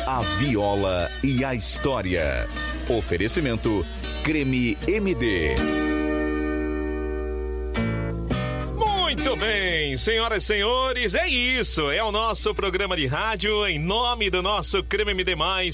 A viola e a história. Oferecimento Creme MD. Muito bem, senhoras e senhores, é isso, é o nosso programa de rádio em nome do nosso Creme MD+,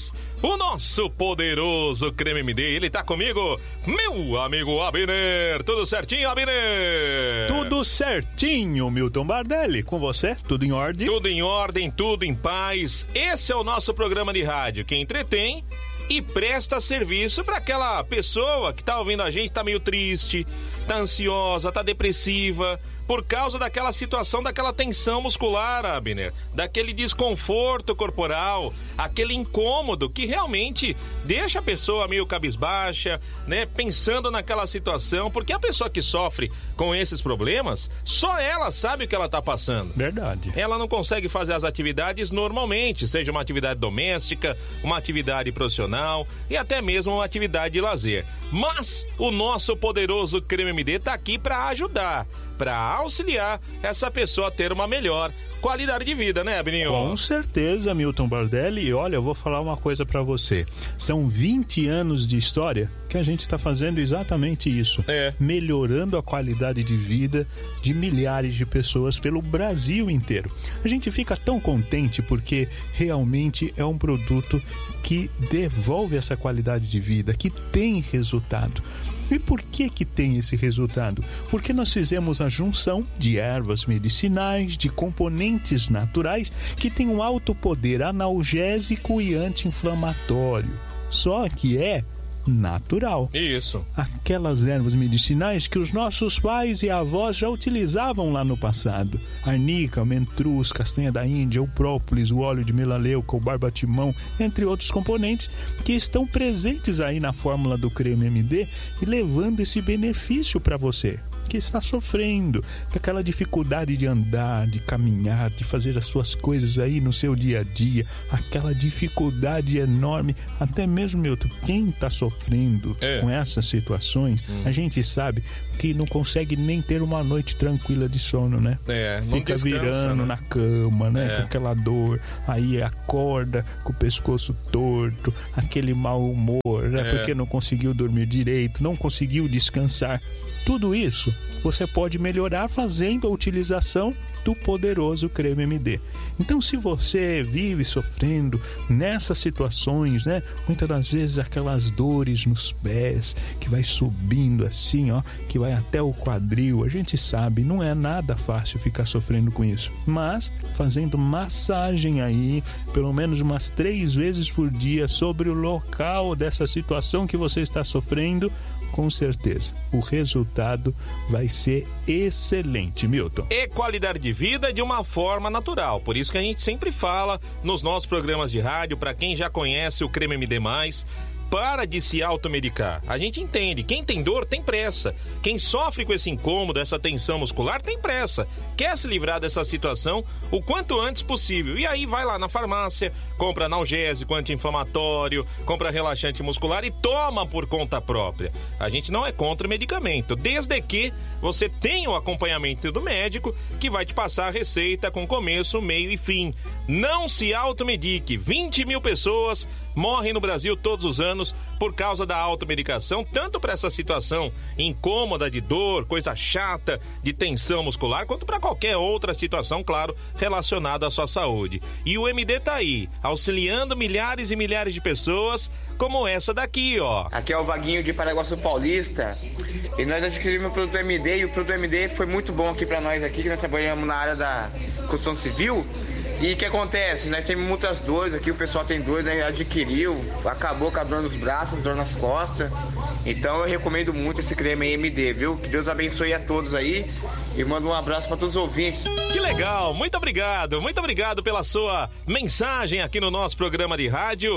o nosso poderoso Creme MD. Ele tá comigo, meu amigo Abner. Tudo certinho, Abner? Tudo certinho, Milton Bardelli. Com você, tudo em ordem? Tudo em ordem, tudo em paz. Esse é o nosso programa de rádio que entretém e presta serviço para aquela pessoa que tá ouvindo a gente, tá meio triste, tá ansiosa, tá depressiva, por causa daquela situação, daquela tensão muscular, Abner, daquele desconforto corporal, aquele incômodo que realmente deixa a pessoa meio cabisbaixa, né, pensando naquela situação, porque a pessoa que sofre com esses problemas, só ela sabe o que ela tá passando. Verdade. Ela não consegue fazer as atividades normalmente, seja uma atividade doméstica, uma atividade profissional e até mesmo uma atividade de lazer. Mas o nosso poderoso Creme MD tá aqui para ajudar, para auxiliar essa pessoa a ter uma melhor qualidade de vida, né, Abninho? Com certeza, Milton Bardelli. E olha, eu vou falar uma coisa pra você. São 20 anos de história que a gente tá fazendo exatamente isso. Melhorando a qualidade de vida de milhares de pessoas pelo Brasil inteiro. A gente fica tão contente porque realmente é um produto que devolve essa qualidade de vida, que tem resultado. E por que tem esse resultado? Porque nós fizemos a junção de ervas medicinais, de componentes naturais que têm um alto poder analgésico e anti-inflamatório. Só que é natural. Isso. Aquelas ervas medicinais que os nossos pais e avós já utilizavam lá no passado. Arnica, mentruz, castanha da Índia, o própolis, o óleo de melaleuca, o barbatimão, entre outros componentes que estão presentes aí na fórmula do Creme MD e levando esse benefício para você que está sofrendo, com aquela dificuldade de andar, de caminhar, de fazer as suas coisas aí no seu dia a dia, aquela dificuldade enorme, até mesmo, Milton, quem está sofrendo com essas situações, a gente sabe que não consegue nem ter uma noite tranquila de sono, né? Não fica descansa, virando, né, na cama, né? Com aquela dor, aí acorda com o pescoço torto, aquele mau humor, né? Porque não conseguiu dormir direito, não conseguiu descansar. Tudo isso você pode melhorar fazendo a utilização do poderoso Creme MD. Então, se você vive sofrendo nessas situações, né? Muitas das vezes aquelas dores nos pés, que vai subindo assim, ó, que vai até o quadril, a gente sabe, não é nada fácil ficar sofrendo com isso. Mas, fazendo massagem aí, pelo menos umas 3 vezes por dia sobre o local dessa situação que você está sofrendo, com certeza, o resultado vai ser excelente, Milton. E qualidade de vida de uma forma natural. Por isso que a gente sempre fala nos nossos programas de rádio, para quem já conhece o Creme MD+, para de se automedicar. A gente entende, quem tem dor tem pressa. Quem sofre com esse incômodo, essa tensão muscular, tem pressa. Quer se livrar dessa situação o quanto antes possível. E aí vai lá na farmácia, compra analgésico, anti-inflamatório, compra relaxante muscular e toma por conta própria. A gente não é contra o medicamento, desde que você tenha o acompanhamento do médico, que vai te passar a receita com começo, meio e fim. Não se automedique. 20 mil pessoas morrem no Brasil todos os anos por causa da automedicação, tanto para essa situação incômoda de dor, coisa chata, de tensão muscular, quanto para qualquer outra situação, claro, relacionada à sua saúde. E o MD tá aí, auxiliando milhares e milhares de pessoas, como essa daqui, ó. Aqui é o Vaguinho de Paraguaçu Paulista, e nós adquirimos o produto MD, e o produto MD foi muito bom aqui para nós aqui, que nós trabalhamos na área da construção civil. E o que acontece? Nós temos muitas dores aqui, o pessoal tem dores, né? Adquiriu, acabou com a dor nos braços, dor nas costas. Então eu recomendo muito esse creme MD, viu? Que Deus abençoe a todos aí e manda um abraço para todos os ouvintes. Que legal, muito obrigado pela sua mensagem aqui no nosso programa de rádio.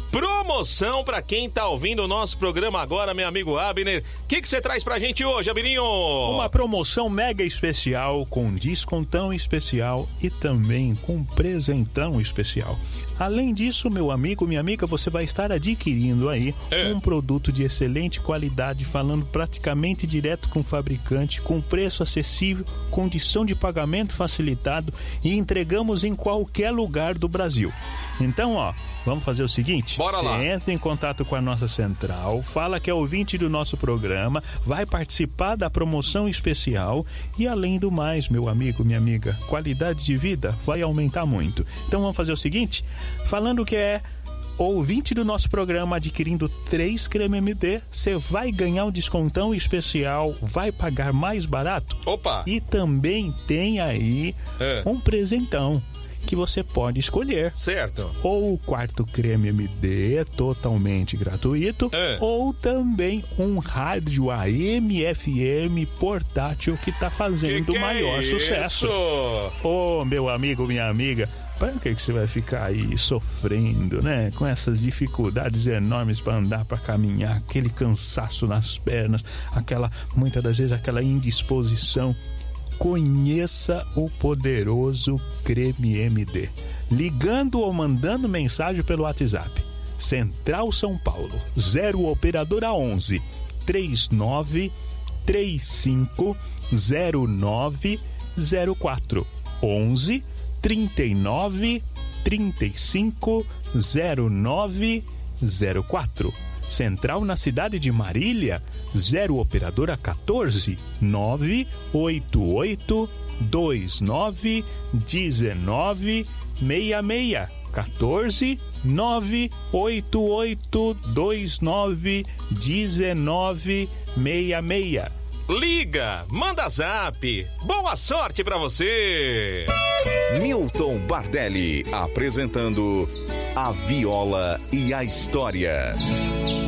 promoção para quem tá ouvindo o nosso programa agora, meu amigo Abner. O que você traz pra gente hoje, Abirinho? Uma promoção mega especial, com descontão especial e também com presentão especial. Além disso, meu amigo, minha amiga, você vai estar adquirindo aí um produto de excelente qualidade, falando praticamente direto com o fabricante, com preço acessível, condição de pagamento facilitado e entregamos em qualquer lugar do Brasil. Então, vamos fazer o seguinte? Bora lá. Você entra em contato com a nossa central, fala que é ouvinte do nosso programa, vai participar da promoção especial e, além do mais, meu amigo, minha amiga, qualidade de vida vai aumentar muito. Então vamos fazer o seguinte? Falando que é ouvinte do nosso programa, adquirindo 3 creme MD, você vai ganhar um descontão especial, vai pagar mais barato. Opa! E também tem aí um presentão que você pode escolher. Certo. Ou o quarto creme MD, totalmente gratuito, ou também um rádio AM FM portátil que tá fazendo o maior sucesso. Ô, meu amigo, minha amiga, para que você vai ficar aí sofrendo, né? Com essas dificuldades enormes para andar, para caminhar, aquele cansaço nas pernas, muitas das vezes aquela indisposição. Conheça o poderoso creme MD, ligando ou mandando mensagem pelo WhatsApp. Central São Paulo, 0 operadora 11 39 35 09 04 11 39 35 09 04. Central na cidade de Marília, 0 operadora 14 988 29 19 66. 14 988 29 19 66. Liga, manda zap. Boa sorte pra você. Milton Bardelli apresentando A Viola e a História.